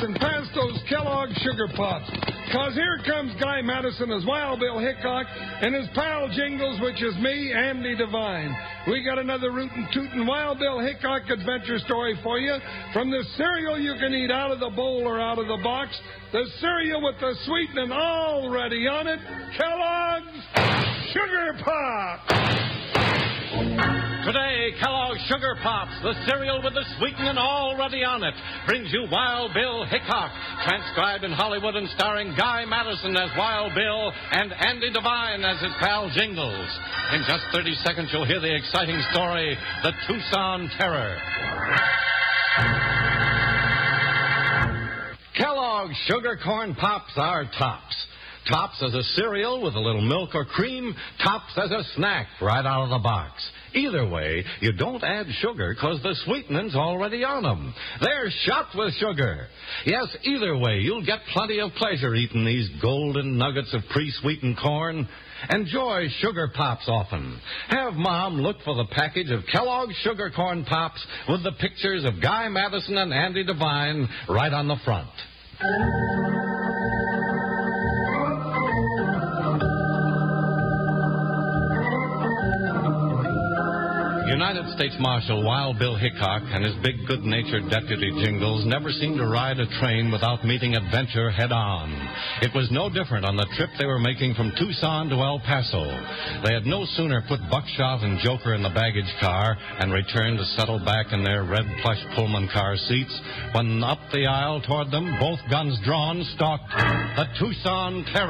and pass those Kellogg Sugar Pops. Because here comes Guy Madison as Wild Bill Hickok and his pal Jingles, which is me, Andy Devine. We got another rootin' tootin' Wild Bill Hickok adventure story for you from the cereal you can eat out of the bowl or out of the box, the cereal with the sweetening already on it, Kellogg's Sugar Pops. Today, Kellogg's Sugar Pops, the cereal with the sweetening already on it, brings you Wild Bill Hickok, transcribed in Hollywood and starring Guy Madison as Wild Bill and Andy Devine as his pal Jingles. In just 30 seconds, you'll hear the exciting story, The Tucson Terror. Kellogg's Sugar Corn Pops are tops. Tops as a cereal with a little milk or cream, tops as a snack right out of the box. Either way, you don't add sugar because the sweetening's already on them. They're shot with sugar. Yes, either way, you'll get plenty of pleasure eating these golden nuggets of pre-sweetened corn. Enjoy Sugar Pops often. Have Mom look for the package of Kellogg's Sugar Corn Pops with the pictures of Guy Madison and Andy Devine right on the front. United States Marshal Wild Bill Hickok and his big, good-natured deputy Jingles never seemed to ride a train without meeting adventure head-on. It was no different on the trip they were making from Tucson to El Paso. They had no sooner put Buckshot and Joker in the baggage car and returned to settle back in their red plush Pullman car seats when up the aisle toward them, both guns drawn, stalked the Tucson Terror.